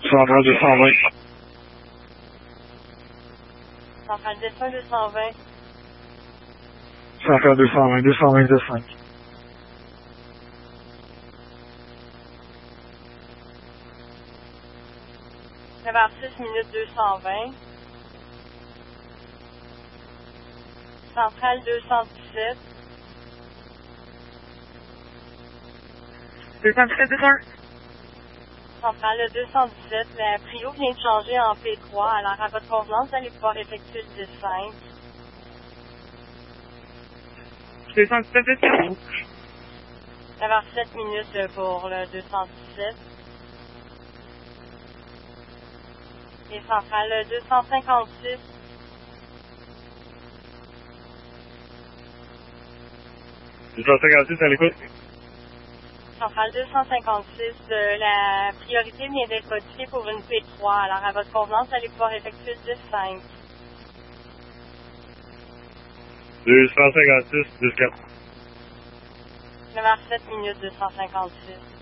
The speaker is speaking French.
Centrale 220. Centrale dessin 220. Centrale 220, 222.5. Vers 6 minutes 220. Centrale 217. 217, 201. Centrale 217, la prio vient de changer en P3, alors à votre convenance, vous allez pouvoir effectuer le 10-5. 217, 201. Vers 7 minutes pour le 217. Et centrale 256. 256 à l'écoute. Centrale 256, la priorité vient d'être modifiée pour une P3, alors à votre convenance, vous allez pouvoir effectuer le 10-5. 256, 14. Vers 7 minutes 256.